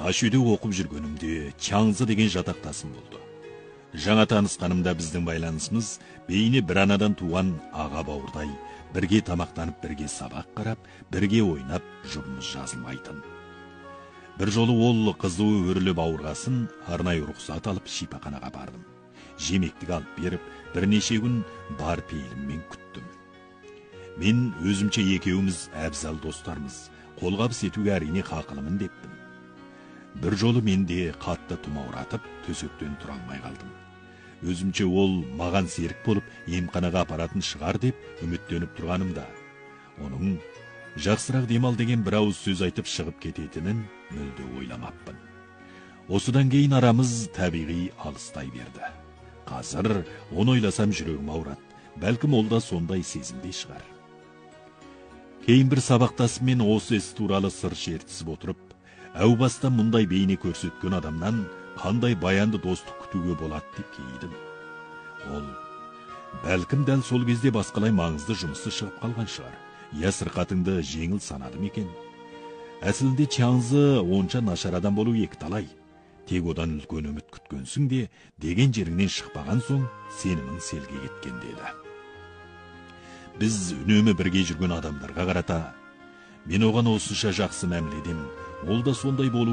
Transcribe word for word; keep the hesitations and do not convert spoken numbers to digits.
Таш үйде оқып жүргенімде Чаңзы деген жатақтасым болды. Жаңа танысқанымда біздің байланысымыз бейне бір анадан туған аға бауырдай, бірге тамақтанып, бірге сабақ қарап, бірге ойнап, жұбымыз жазылмайтын. Бір жолы ол қызуы өріліп ауырғасын, арнайы рұқсат алып шипаханаға бардым. Жемектік алып беріп, бірнеше күн бар пейіліммен күттім. Мен өзімше екеуіміз әбзал достармыз, қолғабыс етуге әрине хақылымын деппін. Бір жолы менде қатты тұмауратып, төсектен тұра алмай қалдым. Өзімше ол маған серік болып, емханаға апаратын шығар деп үміттеніп тұрғанымда, оның жақсырақ демал деген бір ауыз сөз айтып шығып кететінін мүлде ойламаппын. Осыдан кейін арамыз табиғи алыстай берді. Қазір оны ойласам жүрегім ауырады. Бәлкім ол да сондай сезімде шығар. Кейін бір сабақтасымен осы іс туралы сыр шертісіп отырып, әу баста мұндай бейне көрсеткен адамнан қандай баянды достық күтуге болады деп кейдім. Ол, бәлкім дәл сол кезде басқалай маңызды жұмысы шығып қалған шығар. Я сырқатыңды жеңіл санадым екен. Әсілінде Чаңзы онша нашар адам болу екіталай. Тек одан үлкен үміт күткенсің де, деген жеріңнен шықпаған соң сенімің селге кеткен деді. Біз үнемі бірге жүрген адамдарға қарата, мен оған осынша жақсы мәміледім, ол да сондай болу